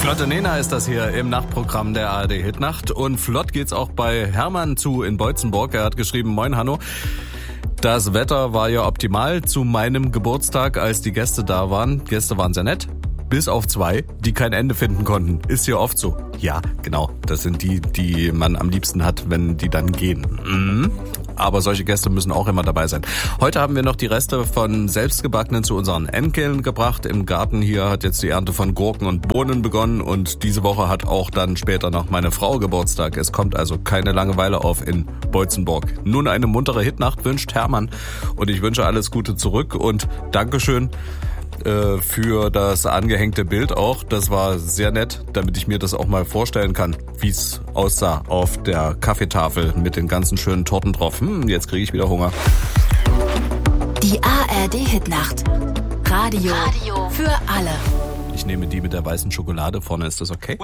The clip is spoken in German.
Flotte Nena ist das hier im Nachtprogramm der ARD Hitnacht. Und flott geht's auch bei Hermann zu in Beutzenburg. Er hat geschrieben, moin Hanno. Das Wetter war ja optimal zu meinem Geburtstag, als die Gäste da waren. Gäste waren sehr nett. Bis auf 2, die kein Ende finden konnten. Ist ja oft so. Ja, genau. Das sind die man am liebsten hat, wenn die dann gehen. Aber solche Gäste müssen auch immer dabei sein. Heute haben wir noch die Reste von Selbstgebackenen zu unseren Enkeln gebracht. Im Garten hier hat jetzt die Ernte von Gurken und Bohnen begonnen. Und diese Woche hat auch dann später noch meine Frau Geburtstag. Es kommt also keine Langeweile auf in Beutzenburg. Nun eine muntere Hitnacht wünscht Hermann. Und ich wünsche alles Gute zurück und Dankeschön für das angehängte Bild auch. Das war sehr nett, damit ich mir das auch mal vorstellen kann, wie es aussah auf der Kaffeetafel mit den ganzen schönen Torten drauf. Jetzt kriege ich wieder Hunger. Die ARD Hitnacht. Radio für alle. Ich nehme die mit der weißen Schokolade. Vorne ist das okay?